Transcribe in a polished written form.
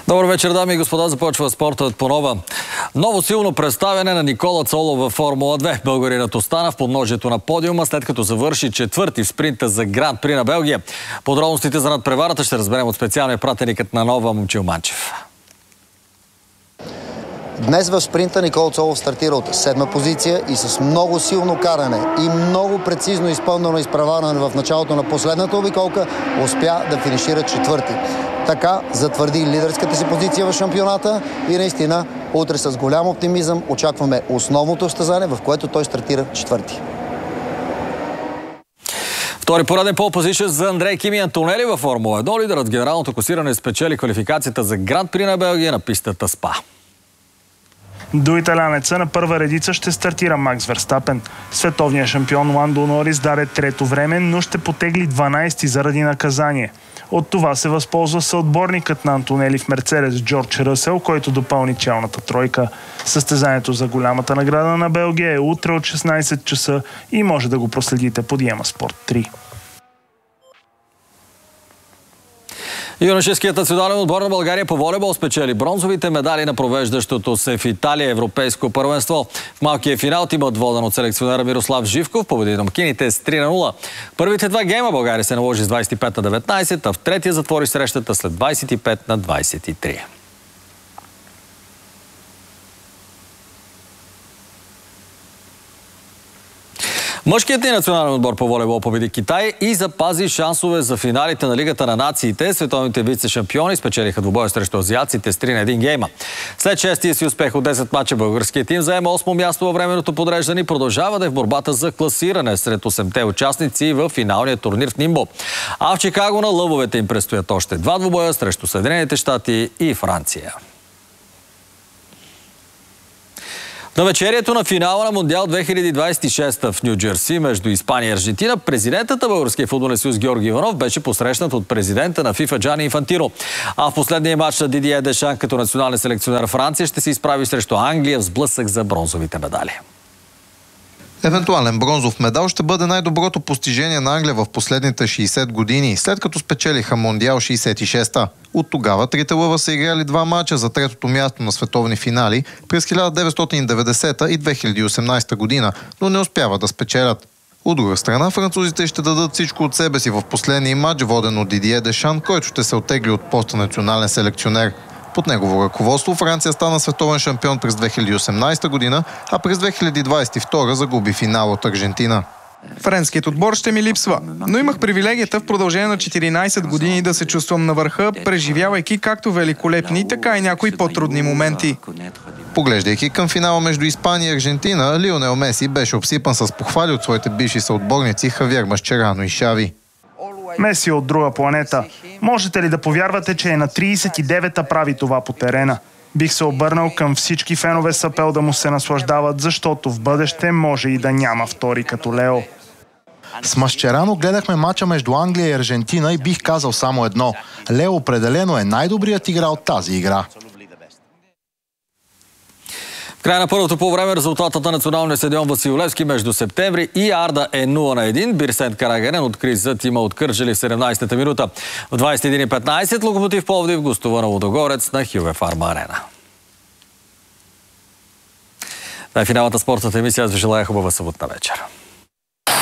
Добър вечер, дами и господа. Започва спортът по нова. Ново силно представяне на Никола Цолов във Формула 2. Българинът остана в подножието на подиума, след като завърши четвърти в спринта за Гран При на Белгия. Подробностите за надпреварата ще разберем от специалния пратеникът на Нова Момчил Манчев. Днес в спринта Никола Цолов стартира от 7-ма позиция и с много силно каране и много прецизно изпълнено изправяне в началото на последната обиколка успя да финишира четвърти. Така затвърди лидерската си позиция в шампионата и наистина утре с голям оптимизъм очакваме основното състезание, в което той стартира четвърти. Втори пореден пол позиция за Андрей Кими Антонели във Формула 1. Лидерът с генералното класиране спечели квалификацията за Гран При на Белгия на пистата СПА. До италянеца на първа редица ще стартира Макс Верстапен. Световният шампион Ландо Норис даде трето време, но ще потегли 12 заради наказание. От това се възползва съотборникът на Антонели в Мерцедес Джордж Ръсел, който допълни челната тройка. Състезанието за голямата награда на Белгия е утре от 16 часа и може да го проследите по Диема Спорт 3. Юношеският национален отбор на България по волейбол спечели бронзовите медали на провеждащото се в Италия европейско първенство. В малкия финал тимът, воден от селекционера Мирослав Живков, победи домкините с 3-0. Първите два гейма България се наложи с 25-19, а в третия затвори срещата след 25-23. Мъжкият ни национален отбор по волейбол победи Китай и запази шансове за финалите на Лигата на нациите. Световните вице-шампиони спечелиха двубоя срещу азиатците с 3-1 гейма. След шестия си успех от 10 мача българският тим заема 8-о място във временното подреждане и продължава да е в борбата за класиране сред 8-те участници в финалния турнир в Нимбо. А в Чикаго на лъвовете им предстоят още два двубоя срещу Съединените щати и Франция. На вечерието на финала на Мондиал 2026 в Ню Джерси между Испания и Аржентина, президентът на Българския футболен съюз Георги Иванов беше посрещнат от президента на ФИФА Джани Инфантино. А в последния матч на Дидие Дешан като национален селекционер Франция ще се изправи срещу Англия в сблъсък за бронзовите медали. Евентуален бронзов медал ще бъде най-доброто постижение на Англия в последните 60 години, след като спечелиха Мондиал 66-та. От тогава трите лъва са играли два мача за третото място на световни финали през 1990 и 2018 година, но не успяват да спечелят. От друга страна, французите ще дадат всичко от себе си в последния матч, воден от Дидие Дешан, който ще се оттегли от поста национален селекционер. Под негово ръководство Франция стана световен шампион през 2018 година, а през 2022 загуби финал от Аржентина. Френският отбор ще ми липсва, но имах привилегията в продължение на 14 години да се чувствам на върха, преживявайки както великолепни, така и някои по-трудни моменти. Поглеждайки към финала между Испания и Аржентина, Лионел Меси беше обсипан с похвали от своите бивши съотборници Хавиер Масчерано и Шави. Меси от друга планета. Можете ли да повярвате, че е на 39-та прави това по терена? Бих се обърнал към всички фенове с апел да му се наслаждават, защото в бъдеще може и да няма втори като Лео. С Масчерано гледахме мача между Англия и Аржентина и бих казал само едно. Лео определено е най-добрият игра от тази игра. В края на първото полувреме резултатът на националния стадион Васил Левски между Септември и Арда е 0-1. Бирсент Карагенен откри за тима от Кърджали в 17-та минута. В 21:15 Локомотив Пловдив гостува на Лудогорец на Хюге Фарма Арена. Това е финалната спортната емисия. Аз ви желая хубава съботна вечер.